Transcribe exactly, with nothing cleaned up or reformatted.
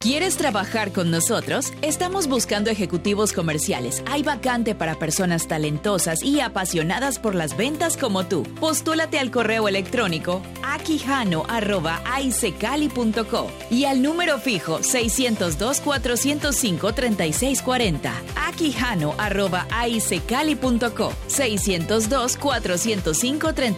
¿Quieres trabajar con nosotros? Estamos buscando ejecutivos comerciales. Hay vacante para personas talentosas y apasionadas por las ventas como tú. Postúlate al correo electrónico aquijano arroba aicecali punto co y al número fijo seiscientos dos, cuatrocientos cinco, treinta y seis cuarenta. aquijano arroba aicecali punto co seiscientos dos, cuatrocientos cinco, treinta y seis cuarenta.